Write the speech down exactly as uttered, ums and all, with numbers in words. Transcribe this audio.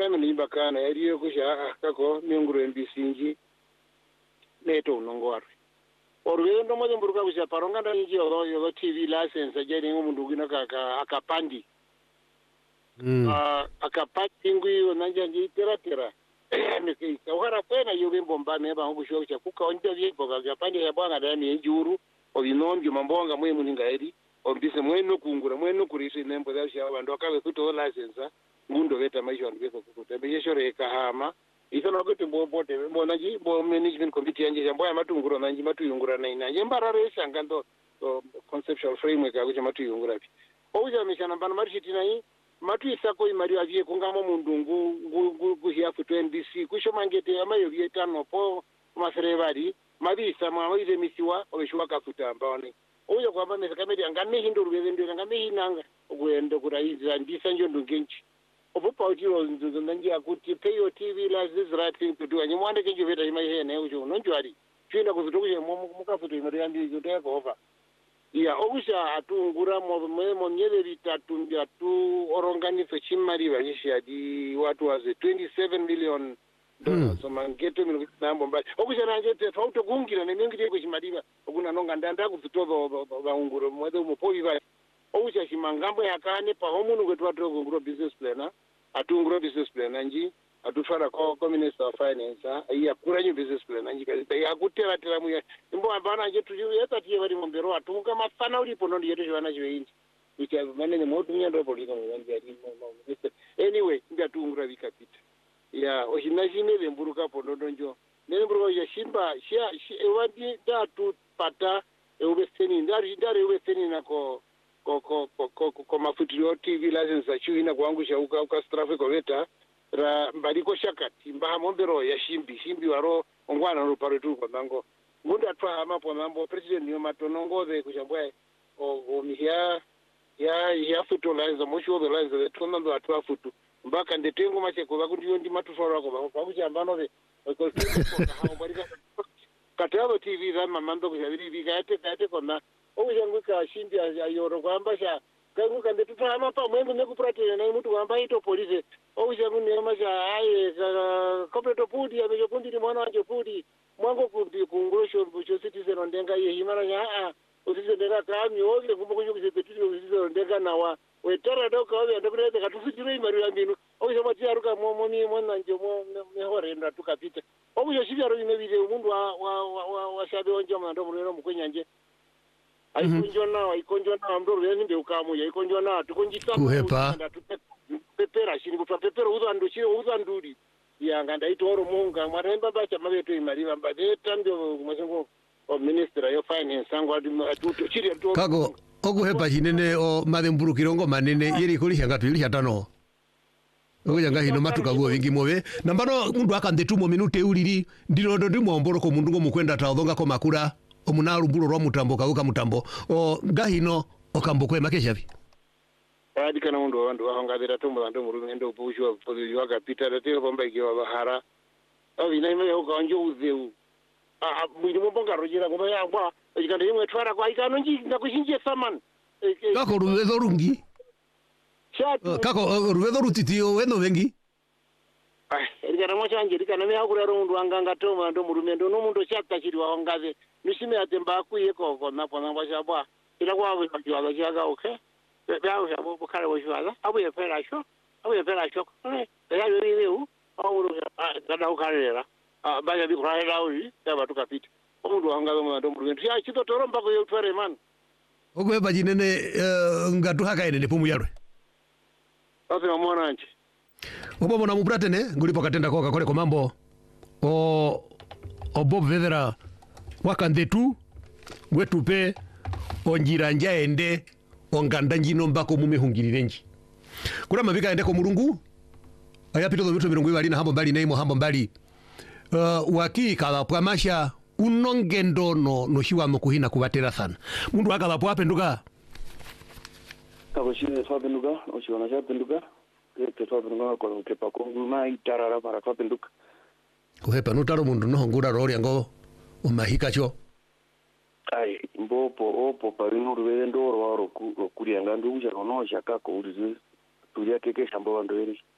prime limba kana eriyo kusha kako miunguru M B C nji neto unongwari orwe ndo moze mburuka kusha paronga ndanje yo yo T V license ajeni umundu gina kaka akapandi mm. uh, akapandi ngwi nanja nji tera tera miki kawara kwena yobe mbomba neba ngusho cha kuka onja vyepo akapandi ya bwana ndani enjuru obinombi mambonga mwe muninga eri ombise mwenu kungura mwenu kurisi nembo za sha bandu akawe kuto license ngundo veta maisha ndivyo kukuta bishore kahama isana kuti mbobote mbona ji bo management committee yanje jambo ya matunguro nanji matuyungura na ina yembara resha ngando conceptual framework akucha matuyungura pi ouja mishana bana marshiti nai matuisa ko imari avie kungamo mundungu ngu kuhia futo N B C kusho mangete amayo vietano po maserevari mabisa mwawize misiwa obishwa kafuta mbone ouja kwamba mesa kamedi angame hinduru bezendo ngame hinanga ogwendo kuraiza ndisa njondo ngenchi obupa utiro nzondangi akuti pay your T V like this right thing to do and you want to give it a my hair ne ujo nonjwari twina kuzitokuje mukafuto imari yandi zoteka over ya obusha atungura mo mo nyele bitatu byatu oronganizo chimari banyisha di watu waze twenty-seven million dollars so mangeto mino nambo mbali obusha nangete fauto kungira ne ngite ko chimadiba okuna nonga ndanda kuzitoba baunguro mwede umupovi ba obusha chimangambo yakane pa homuntu kwetwa togunguro business planner atunguro business planner nji atufara ko minister of finance iya kuranyu business planner nji kazi ya kutera tera mu imbo ambana nje tuju yeta tiye bari mombero atunga mafana ulipo ndo yetu jwana jwe iti manene motu nyando polika mu nji ari anyway nja tungura vikapita ya oshinashine lemburuka pondo njo nemburuka ya shimba shia ewadi datu pata eubeseni ndari ndari eubeseni nako ko ko ko ko mafutiro T V license achuina kuangusha uka uka traffic oveta ra mbaliko shakati mba mombero ya shimbi shimbi waro ongwana no paretu kwa nango ngunda twa amapo nambo president yo matonongoze kushambwa o o mihia ya ya futo license mosho the license tona ndo atwa futu mbaka ndetengo macheko bakundi yo ndi matufaro ko bakuchamba be ko ko barika katabo T V za mamando kushabiri bikate kate kona okushanguka shimbi ayoro kwamba sha kanguka ndetutama pa mwendo nekupratira na mtu kwamba ito police okushangu nema sha aye kopeto pudi abejo kundi mwana wanje pudi mwango kundi kungosho bucho citizen ondenga ye himara ya a usise ndeka kami oge kumbo kunyo kusepetiri usise ondenga nawa wetara doka obe ndokurete katufitire imari yambinu okushangu tiaruka momo ni mwana nje mo mehore ndo tukapita okusho shibya ine bide umundu wa wa wa shabe onje mando mulero mukwenyanje aikonjwa nawo aikonjwa nawo mndoro yeninde ukamuya aikonjwa nawo tukonjita kuhepa pepera shiri kutwa pepera uzandu chiro uzanduri yanga ndaitoro munga mwaremba bacha mabeto imari bamba deta ndio kumashango o minister yo finance angwa atuto chiri atuto kago okuhepa chinene o mademburukirongo manene yeri kulisha ngatu ilisha tano Oya hino matuka go vingi mobe nambano mundu akandetumo minute uliri ndino ndo ndimo mboroko mundu ngo mukwenda taodonga ko makura omunalu mbulo rwa mutambo kaguka mutambo o gahino okambokwe makeshavi adi kana mundu wandu wahangabira tumbo ndo murumendo upushwa polisi wakapita datero bomba ikiwa bahara au inaime yoka onjo uzeu ah mwini mbonga rojira ngoma yangwa ikande yimwe twara kwa ikano nji ndakushinje saman kako ruwezo rungi Shatu. Kako ruwezo rutitio weno vengi ah erikana mochanje erikana me akurero mundu anganga toma ndo murumendo no mundu chata chiri waongaze nishime atemba akuye koko napo namba shabwa ila kwa abo bakiwa jaga okay byawo shabo bukare washwaza abo yefera sho abo yefera sho eh ya yori u au ah dada ukarera ah baga bikura lawi yaba tukapita omundu waongaze ndo murumendo ya chito toromba ko yotwere man ogwe bajinene ngatu haka ene pumu yarwe Ose mwana nje. Obo mona mubrate ne ngulipo katenda koka kole ko mambo o o Bob Vedera wakandetu wetupe onjira njaende onganda njino mbako mume hungirirenji kuna mabika ende ko mulungu ayapito bitu milungu ibali na hambo mbali neimo hambo mbali uh, waki kala pwamasha unongendo no no shiwa mukuhina kubatera sana mundu akala pwapenduka Kaboshine twapenduka oshiwana chapenduka ke twapenduka ko kepa ko ma itarara para twapenduka kuhepa nutaro mundu no ngura rori ngo umahika cho ai mbopo opo parino rwendo rwaro ku kurianga ndu uja no shaka ko urize tuya keke shambo bando eri